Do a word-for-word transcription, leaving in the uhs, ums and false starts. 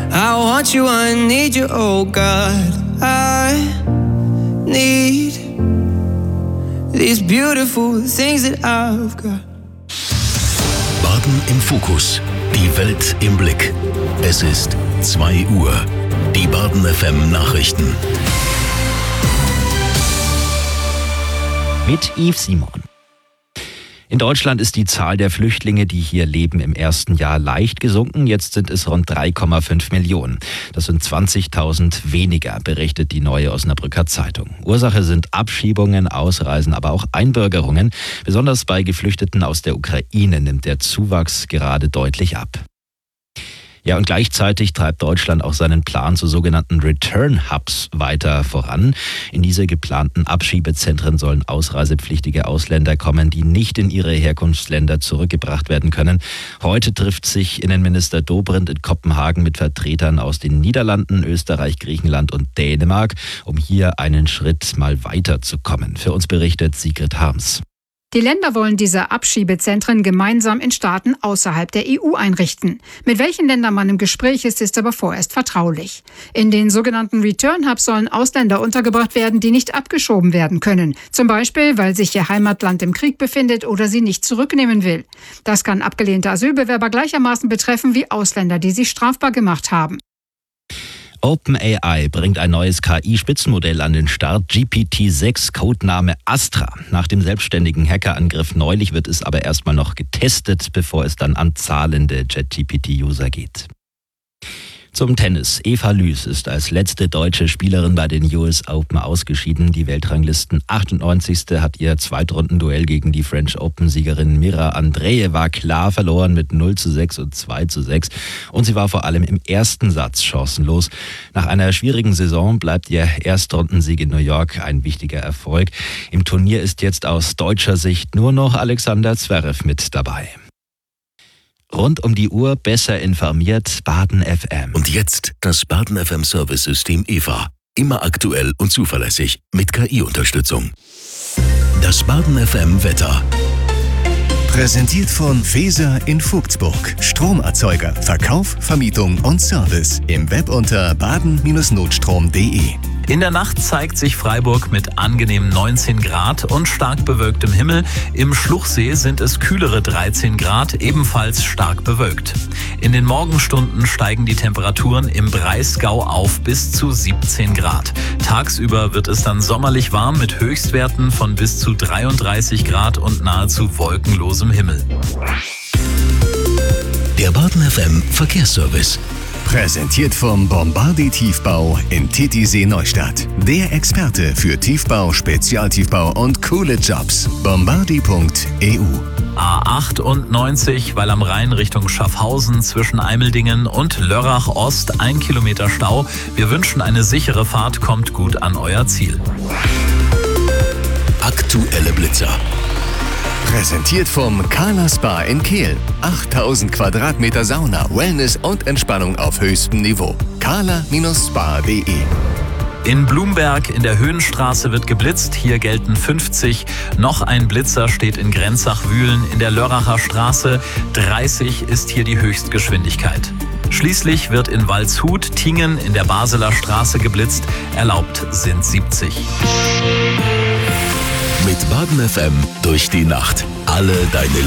I want you, I need you, oh God. I need these beautiful things that I've got. Baden im Fokus. Die Welt im Blick. Es ist zwei Uhr. Die Baden F M Nachrichten. Mit Yves Simon. In Deutschland ist die Zahl der Flüchtlinge, die hier leben, im ersten Jahr leicht gesunken. Jetzt sind es rund drei Komma fünf Millionen. Das sind zwanzigtausend weniger, berichtet die Neue Osnabrücker Zeitung. Ursache sind Abschiebungen, Ausreisen, aber auch Einbürgerungen. Besonders bei Geflüchteten aus der Ukraine nimmt der Zuwachs gerade deutlich ab. Ja, und gleichzeitig treibt Deutschland auch seinen Plan zu sogenannten Return Hubs weiter voran. In diese geplanten Abschiebezentren sollen ausreisepflichtige Ausländer kommen, die nicht in ihre Herkunftsländer zurückgebracht werden können. Heute trifft sich Innenminister Dobrindt in Kopenhagen mit Vertretern aus den Niederlanden, Österreich, Griechenland und Dänemark, um hier einen Schritt mal weiterzukommen. Für uns berichtet Sigrid Harms. Die Länder wollen diese Abschiebezentren gemeinsam in Staaten außerhalb der E U einrichten. Mit welchen Ländern man im Gespräch ist, ist aber vorerst vertraulich. In den sogenannten Return Hubs sollen Ausländer untergebracht werden, die nicht abgeschoben werden können. Zum Beispiel, weil sich ihr Heimatland im Krieg befindet oder sie nicht zurücknehmen will. Das kann abgelehnte Asylbewerber gleichermaßen betreffen wie Ausländer, die sich strafbar gemacht haben. OpenAI bringt ein neues K I-Spitzenmodell an den Start, G P T sechs, Codename Astra. Nach dem selbstständigen Hackerangriff neulich wird es aber erstmal noch getestet, bevor es dann an zahlende ChatGPT-User geht. Zum Tennis. Eva Lüß ist als letzte deutsche Spielerin bei den U S Open ausgeschieden. Die Weltranglisten achtundneunzigste hat ihr Zweitrundenduell gegen die French Open-Siegerin Mira Andreeva klar verloren mit null zu sechs und zwei zu sechs. Und sie war vor allem im ersten Satz chancenlos. Nach einer schwierigen Saison bleibt ihr Erstrundensieg in New York ein wichtiger Erfolg. Im Turnier ist jetzt aus deutscher Sicht nur noch Alexander Zverev mit dabei. Rund um die Uhr besser informiert, Baden F M. Und jetzt das Baden F M Service-System E V A. Immer aktuell und zuverlässig mit K I-Unterstützung. Das Baden F M Wetter. Präsentiert von Feser in Vogtsburg. Stromerzeuger, Verkauf, Vermietung und Service. Im Web unter baden Notstrom punkt de. In der Nacht zeigt sich Freiburg mit angenehmen neunzehn Grad und stark bewölktem Himmel. Im Schluchsee sind es kühlere dreizehn Grad, ebenfalls stark bewölkt. In den Morgenstunden steigen die Temperaturen im Breisgau auf bis zu siebzehn Grad. Tagsüber wird es dann sommerlich warm mit Höchstwerten von bis zu dreiunddreißig Grad und nahezu wolkenlosem Himmel. Der Baden F M Verkehrsservice. Präsentiert vom Bombardi Tiefbau in Titisee Neustadt. Der Experte für Tiefbau, Spezialtiefbau und coole Jobs. bombardi punkt e u. A achtundneunzig, weil am Rhein Richtung Schaffhausen zwischen Eimeldingen und Lörrach Ost ein Kilometer Stau. Wir wünschen eine sichere Fahrt, kommt gut an euer Ziel. Aktuelle Blitzer. Präsentiert vom Kala Spa in Kehl. achttausend Quadratmeter Sauna, Wellness und Entspannung auf höchstem Niveau. kala Spa punkt de. In Blumberg in der Höhenstraße wird geblitzt. Hier gelten fünfzig. Noch ein Blitzer steht in Grenzach-Wühlen in der Lörracher Straße. dreißig ist hier die Höchstgeschwindigkeit. Schließlich wird in Waldshut, Tingen in der Baseler Straße geblitzt. Erlaubt sind siebzig. Mit Baden F M durch die Nacht. Alle deine